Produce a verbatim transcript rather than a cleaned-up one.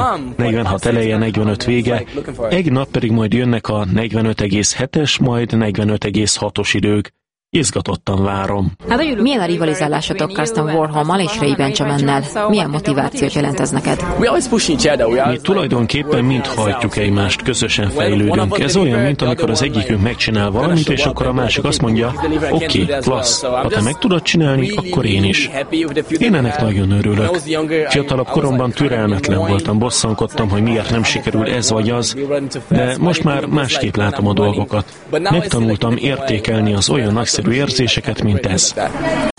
vége, negyvenhat eleje, negyvenöt vége, egy nap pedig majd jönnek a negyvenöt egész hetes, majd negyvenöt egész hatos idők. Izgatottan várom. Milyen a rivalizálásotok Karsten Warholmal és Ray Benjaminnel? Milyen motivációt jelent ez neked? Mi tulajdonképpen mind hajtjuk egymást, közösen fejlődünk. Ez olyan, mint amikor az egyikünk megcsinál valamit, és akkor a másik azt mondja, oké, okay, klassz, ha te meg tudod csinálni, akkor én is. Én ennek nagyon örülök. Fiatalabb koromban türelmetlen voltam, bosszankodtam, hogy miért nem sikerül ez vagy az, de most már másképp látom a dolgokat. Megtanultam értékelni az olyan nagyszerű érzéseket, mint ez.